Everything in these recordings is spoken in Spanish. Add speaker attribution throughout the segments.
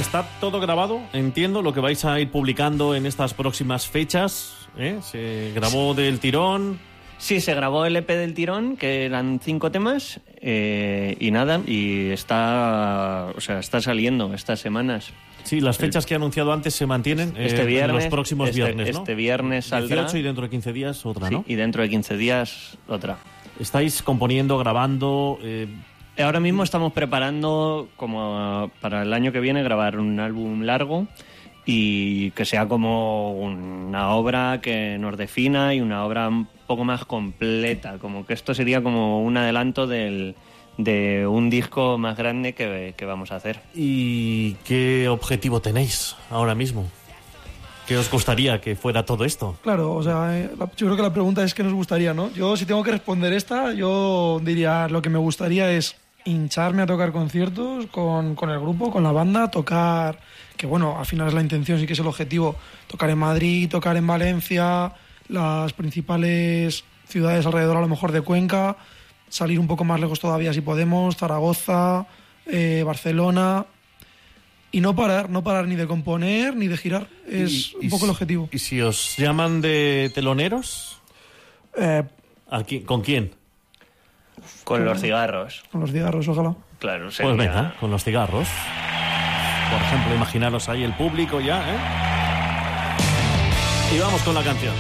Speaker 1: está todo grabado, entiendo, lo que vais a ir publicando en estas próximas fechas, ¿eh? Se grabó del tirón.
Speaker 2: Sí, se grabó el EP del tirón, que eran 5 temas, y nada, y está saliendo estas semanas.
Speaker 1: Sí, las fechas que he anunciado antes se mantienen
Speaker 2: este viernes,
Speaker 1: los próximos viernes, ¿no?
Speaker 2: Este viernes saldrá.
Speaker 1: 18 y dentro de 15 días otra,
Speaker 2: sí,
Speaker 1: ¿no?
Speaker 2: Y dentro de 15 días otra.
Speaker 1: ¿Estáis componiendo, grabando?
Speaker 2: Ahora mismo estamos preparando, como para el año que viene, grabar un álbum largo y que sea como una obra que nos defina y una obra un poco más completa, como que esto sería como un adelanto de un disco más grande que vamos a hacer.
Speaker 1: ¿Y qué objetivo tenéis ahora mismo? ¿Qué os gustaría que fuera todo esto?
Speaker 3: Claro, o sea, yo creo que la pregunta es qué nos gustaría, ¿no? Yo, si tengo que responder esta, yo diría lo que me gustaría es hincharme a tocar conciertos con el grupo, con la banda, tocar, que bueno, al final es la intención, sí que es el objetivo, tocar en Madrid, tocar en Valencia, las principales ciudades alrededor a lo mejor de Cuenca, salir un poco más lejos todavía si podemos, Zaragoza, Barcelona, y no parar ni de componer ni de girar, es un poco el objetivo.
Speaker 1: ¿Y si os llaman de teloneros? ¿Con quién?
Speaker 2: Con los cigarros.
Speaker 3: Con los cigarros, ojalá.
Speaker 2: Claro, sería...
Speaker 1: Pues venga, con los cigarros. Por ejemplo, imaginaros ahí el público ya, ¿eh? Y vamos con la canción.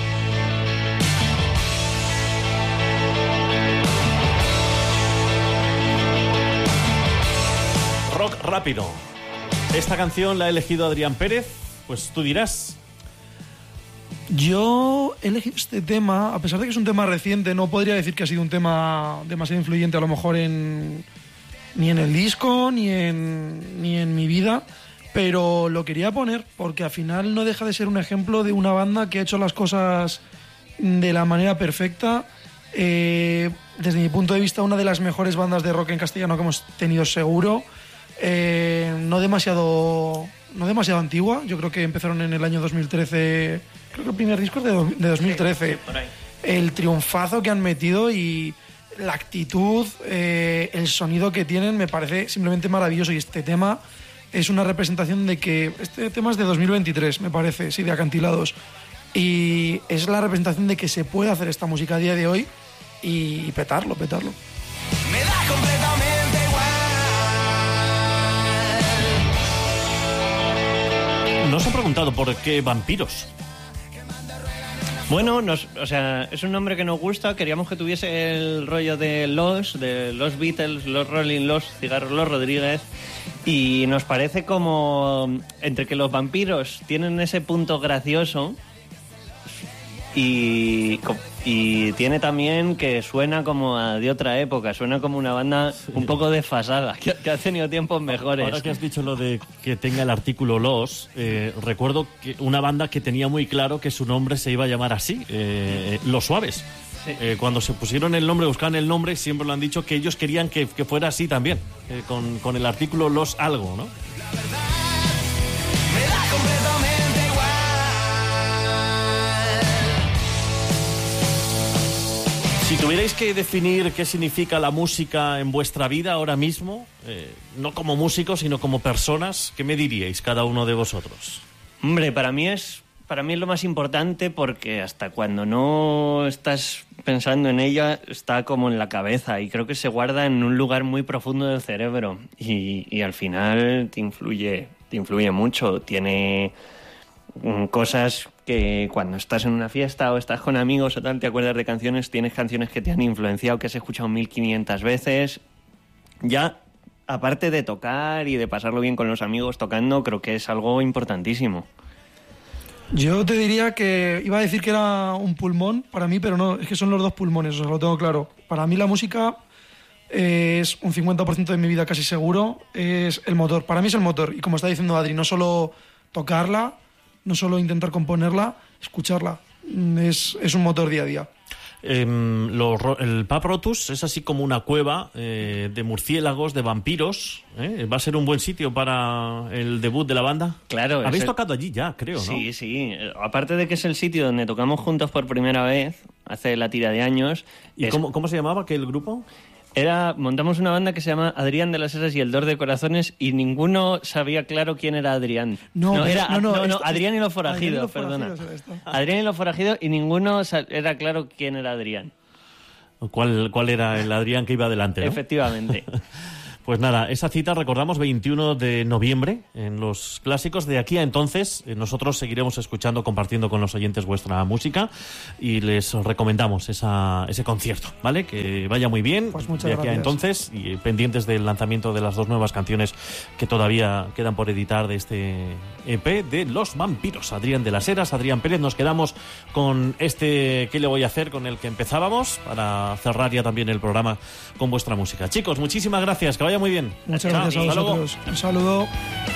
Speaker 1: Rock rápido. Esta canción la ha elegido Adrián Pérez, pues tú dirás.
Speaker 3: Yo he elegido este tema, a pesar de que es un tema reciente, no podría decir que ha sido un tema demasiado influyente a lo mejor ni en el disco, ni en mi vida, pero lo quería poner porque al final no deja de ser un ejemplo de una banda que ha hecho las cosas de la manera perfecta. Desde mi punto de vista, una de las mejores bandas de rock en castellano que hemos tenido seguro. No demasiado antigua, yo creo que empezaron en el año 2013, creo que el primer disco es de 2013.
Speaker 2: Sí, por ahí.
Speaker 3: El triunfazo que han metido y la actitud, el sonido que tienen me parece simplemente maravilloso, y este tema es una representación de que este tema es de 2023, me parece, sí, de Acantilados, y es la representación de que se puede hacer esta música a día de hoy y petarlo.
Speaker 4: Me da completamente igual.
Speaker 1: No os he preguntado por qué vampiros.
Speaker 2: Bueno, es un nombre que nos gusta. Queríamos que tuviese el rollo de los Beatles, los Rolling, los Cigarros, los Rodríguez. Y nos parece como entre que los vampiros tienen ese punto gracioso y tiene también que suena como de otra época, suena como una banda un poco desfasada, que ha tenido tiempos mejores.
Speaker 1: Ahora que has dicho lo de que tenga el artículo Los, recuerdo que una banda que tenía muy claro que su nombre se iba a llamar así, Los Suaves. Sí. Cuando se pusieron el nombre, buscaban el nombre, siempre lo han dicho que ellos querían que fuera así también, con el artículo Los algo, ¿no?
Speaker 4: La verdad me da completamente igual.
Speaker 1: Si tuvierais que definir qué significa la música en vuestra vida ahora mismo, no como músicos, sino como personas, ¿qué me diríais cada uno de vosotros?
Speaker 2: Hombre, para mí es lo más importante, porque hasta cuando no estás pensando en ella está como en la cabeza, y creo que se guarda en un lugar muy profundo del cerebro y al final te influye mucho. Tiene cosas que cuando estás en una fiesta o estás con amigos o tal, te acuerdas de canciones, tienes canciones que te han influenciado, que has escuchado 1500 veces. Ya, aparte de tocar y de pasarlo bien con los amigos tocando, creo que es algo importantísimo.
Speaker 3: Yo te diría que iba a decir que era un pulmón para mí, pero no, es que son los dos pulmones, o sea, lo tengo claro. Para mí la música es un 50% de mi vida casi seguro, es el motor. Para mí es el motor, y como está diciendo Adri, no solo tocarla, no solo intentar componerla, escucharla. Es un motor día a día.
Speaker 1: El Pub Rotus es así como una cueva de murciélagos, de vampiros. ¿Va a ser un buen sitio para el debut de la banda?
Speaker 2: Claro.
Speaker 1: Habéis tocado allí ya, creo, ¿no?
Speaker 2: Sí, sí. Aparte de que es el sitio donde tocamos juntos por primera vez, hace la tira de años.
Speaker 1: ¿Y cómo se llamaba aquel grupo?
Speaker 2: Montamos una banda que se llama Adrián de las Heras y el Dor de Corazones y ninguno sabía claro quién era Adrián. Adrián y los Forajidos, perdona. Adrián y los Forajidos y ninguno era claro quién era Adrián.
Speaker 1: ¿Cuál era el Adrián que iba adelante, ¿no?
Speaker 2: Efectivamente.
Speaker 1: Pues nada, esa cita recordamos 21 de noviembre en los clásicos. De aquí a entonces nosotros seguiremos escuchando, compartiendo con los oyentes vuestra música y les recomendamos ese concierto, ¿vale? Que vaya muy bien.
Speaker 3: Pues muchas
Speaker 1: de aquí
Speaker 3: gracias.
Speaker 1: a entonces y pendientes del lanzamiento de las 2 nuevas canciones que todavía quedan por editar de este EP de Los Vampiros. Adrián de las Heras, Adrián Pérez. Nos quedamos con ¿Qué le voy a hacer?, con el que empezábamos, para cerrar ya también el programa con vuestra música. Chicos, muchísimas gracias. Que vaya muy bien.
Speaker 3: Muchas
Speaker 1: Chao.
Speaker 3: gracias a
Speaker 1: Hasta luego.
Speaker 3: vosotros. Un saludo.